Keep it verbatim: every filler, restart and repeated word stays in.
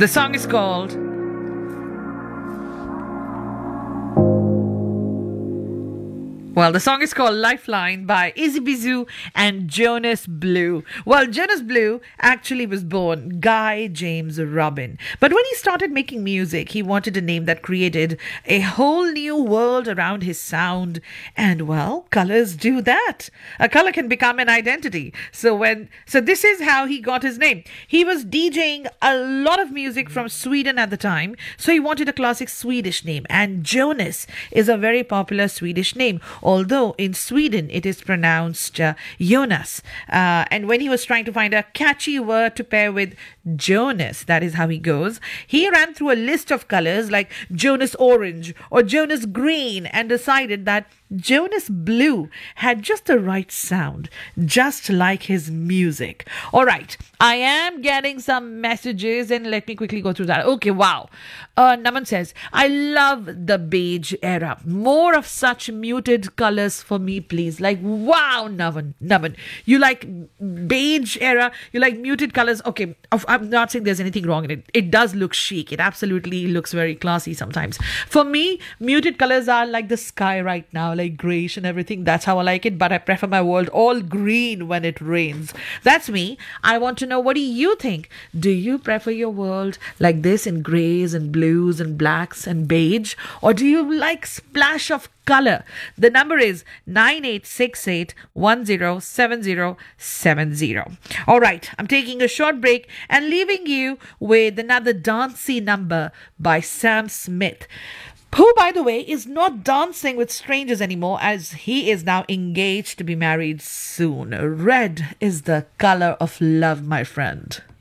The song is called Well, the song is called Lifeline by Izzy Bizou and Jonas Blue. Well, Jonas Blue actually was born Guy James Robin. But when he started making music, he wanted a name that created a whole new world around his sound. And well, colors do that. A color can become an identity. So when so this is how he got his name. He was DJing a lot of music from Sweden at the time. So he wanted a classic Swedish name. And Jonas is a very popular Swedish name, although in Sweden it is pronounced uh, Jonas. Uh, and when he was trying to find a catchy word to pair with Jonas, that is how he goes, he ran through a list of colors like Jonas Orange or Jonas Green and decided that Jonas Blue had just the right sound, just like his music. All right, I am getting some messages and let me quickly go through that. Okay, wow. Uh, Naman says, I love the beige era. More of such muted colors for me, please. Like, wow, Naman. Naman, you like beige era, you like muted colors. Okay, I'm not saying there's anything wrong in it. It does look chic. It absolutely looks very classy sometimes. For me, muted colors are like the sky right now, like grayish and everything. That's how I like it, but I prefer my world all green when it rains. That's me. I want to know, what do you think? Do you prefer your world like this in grays and blues and blacks and beige, or do you like splash of color? The number is nine eight six eight one zero seven zero seven zero. All right, I'm taking a short break and leaving you with another dancey number by Sam Smith, who, by the way, is not dancing with strangers anymore, as he is now engaged to be married soon. Red is the color of love, my friend.